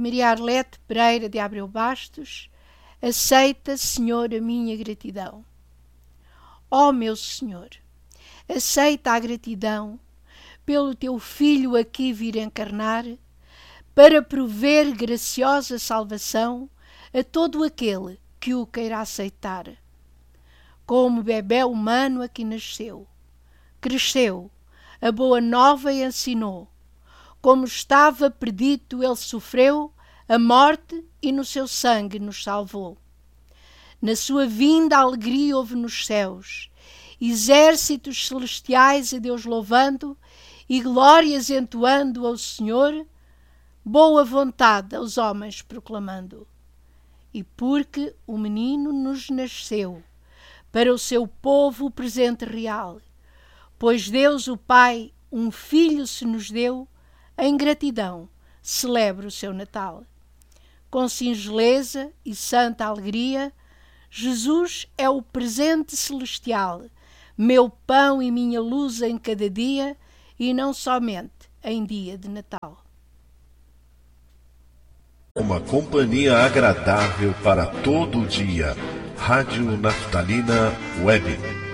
Maria Arlete Pereira de Abreu Bastos, aceita, Senhor, a minha gratidão. Ó meu Senhor, aceita a gratidão pelo teu Filho aqui vir encarnar, para prover graciosa salvação a todo aquele que o queira aceitar. Como bebé humano aqui nasceu, cresceu, a boa nova ensinou. Como estava perdido, ele sofreu a morte e no seu sangue nos salvou. Na sua vinda a alegria houve nos céus, exércitos celestiais a Deus louvando e glórias entoando ao Senhor, boa vontade aos homens proclamando. E porque o menino nos nasceu, para o seu povo o presente real, pois Deus o Pai um filho se nos deu, em gratidão celebra o seu Natal. Com singeleza e santa alegria, Jesus é o presente celestial, meu pão e minha luz em cada dia, e não somente em dia de Natal. Uma companhia agradável para todo o dia. Rádio Naftalina Web.